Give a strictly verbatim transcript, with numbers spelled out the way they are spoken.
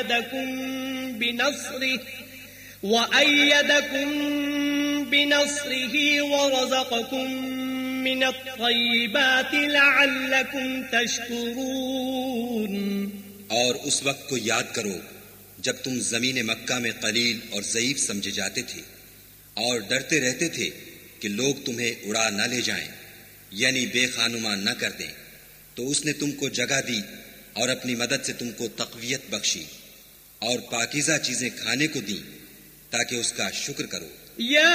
वअय्यदकुम बिनस्रिही वरज़क़कुम मिनत्तय्यिबाति लअल्लकुम तशकुरून। और उस वक्त को याद करो जब तुम जमीन मक्का में कलील और ज़ईफ समझे जाते थे और डरते रहते थे कि लोग तुम्हें उड़ा न ले जाएं, यानी बेखानुमा न कर दें, तो उसने तुमको जगह दी और अपनी मदद से तुमको तक़वियत बख्शी और पाकीज़ा चीजें खाने को दी ताकि उसका शुक्र करो।